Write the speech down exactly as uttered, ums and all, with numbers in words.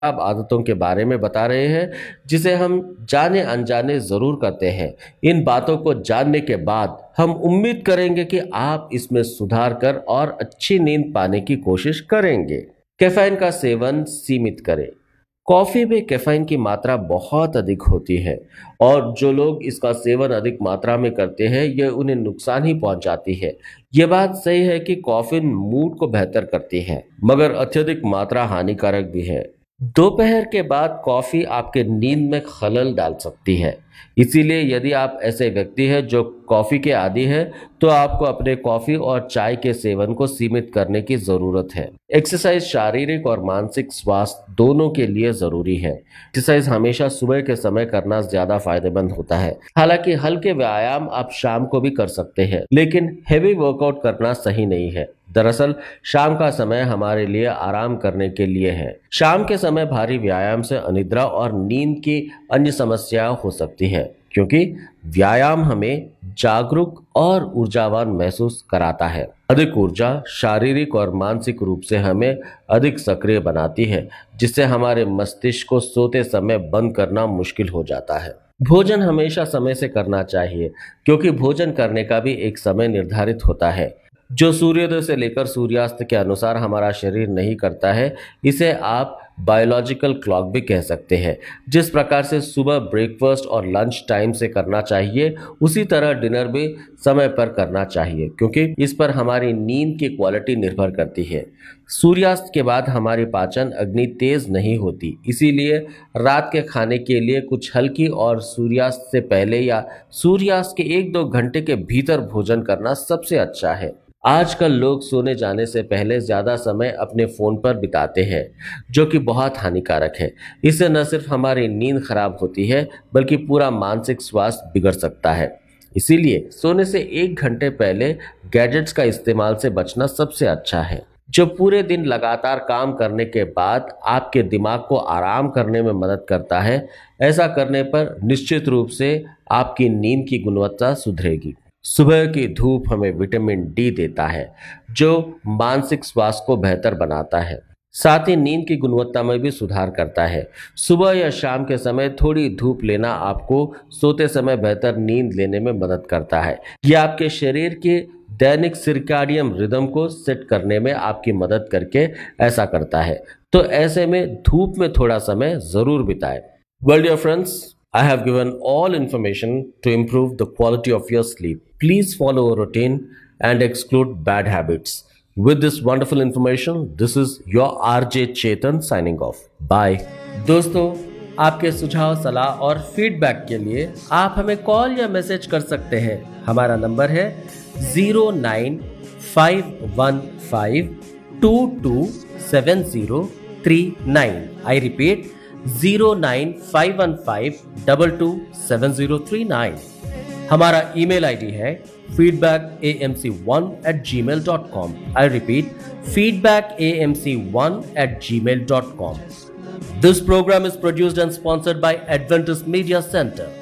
खराब आदतों के बारे में बता रहे हैं जिसे हम जाने अनजाने जरूर करते हैं। इन बातों को जानने के बाद हम उम्मीद करेंगे कि आप इसमें सुधार कर और अच्छी नींद पाने की कोशिश करेंगे। कैफीन का सेवन सीमित करें। कॉफी में कैफीन की मात्रा बहुत अधिक होती है और जो लोग इसका सेवन अधिक मात्रा में करते हैं यह उन्हें नुकसान ही पहुंचाती है। यह बात सही है कि कॉफीन मूड को बेहतर करती है, मगर अत्यधिक मात्रा हानिकारक भी है। दोपहर के बाद कॉफी आपके नींद में खलल डाल सकती है। इसीलिए यदि आप ऐसे व्यक्ति हैं जो कॉफी के आदी है तो आपको अपने कॉफी और चाय के सेवन को सीमित करने की जरूरत है। एक्सरसाइज शारीरिक और मानसिक स्वास्थ्य दोनों के लिए जरूरी है। एक्सरसाइज हमेशा सुबह के समय करना ज्यादा फायदेमंद होता है। हालांकि हल्के व्यायाम आप शाम को भी कर सकते हैं, लेकिन हेवी वर्कआउट करना सही नहीं है। दरअसल शाम का समय हमारे लिए आराम करने के लिए है। शाम के समय भारी व्यायाम से अनिद्रा और नींद की अन्य समस्याएं हो सकती है, क्योंकि व्यायाम हमें जागरूक और ऊर्जावान महसूस कराता है। अधिक ऊर्जा शारीरिक और मानसिक रूप से हमें अधिक सक्रिय बनाती है, जिससे हमारे मस्तिष्क को सोते समय बंद करना मुश्किल हो जाता है। भोजन हमेशा समय से करना चाहिए, क्योंकि भोजन करने का भी एक समय निर्धारित होता है जो सूर्योदय से लेकर सूर्यास्त के अनुसार हमारा शरीर नहीं करता है। इसे आप बायोलॉजिकल क्लॉक भी कह सकते हैं। जिस प्रकार से सुबह ब्रेकफास्ट और लंच टाइम से करना चाहिए, उसी तरह डिनर भी समय पर करना चाहिए, क्योंकि इस पर हमारी नींद की क्वालिटी निर्भर करती है। सूर्यास्त के बाद हमारी पाचन अग्नि तेज नहीं होती, इसीलिए रात के खाने के लिए कुछ हल्की और सूर्यास्त से पहले या सूर्यास्त के एक दो घंटे के भीतर भोजन करना सबसे अच्छा है। आजकल लोग सोने जाने से पहले ज्यादा समय अपने फोन पर बिताते हैं, जो कि बहुत हानिकारक है। इससे न सिर्फ हमारी नींद खराब होती है, बल्कि पूरा मानसिक स्वास्थ्य बिगड़ सकता है। इसीलिए सोने से एक घंटे पहले गैजेट्स का इस्तेमाल से बचना सबसे अच्छा है। जो पूरे दिन लगातार काम करने के बाद आपके दिमाग को आराम करने में मदद करता है, ऐसा करने पर निश्चित रूप से आपकी नींद की गुणवत्ता सुधरेगी। सुबह की धूप हमें विटामिन डी देता है, जो मानसिक स्वास्थ्य को बेहतर बनाता है। साथ ही नींद की गुणवत्ता में भी सुधार करता है। सुबह या शाम के समय थोड़ी धूप लेना आपको सोते समय बेहतर नींद लेने में मदद करता है। यह आपके शरीर के दैनिक सर्कैडियन रिदम को सेट करने में आपकी मदद करके ऐसा करता है। तो ऐसे में धूप में थोड़ा समय जरूर बिताएं। Well, dear friends, I have given all information to improve the quality of your sleep. Please follow a routine and exclude bad habits. With this wonderful information, this is your R J Chetan signing off. Bye. दोस्तों, आपके सुझाव, सलाह और feedback के लिए आप हमें call या मैसेज कर सकते हैं। हमारा नंबर है zero nine five one five to to seven zero three nine. I repeat zero nine five one five to to seven zero three nine. हमारा ईमेल आईडी है feedback A M C one eight ji mail dot com. I repeat feedback A M C one eight ji mail dot com. This program is produced and sponsored by Adventist Media Center.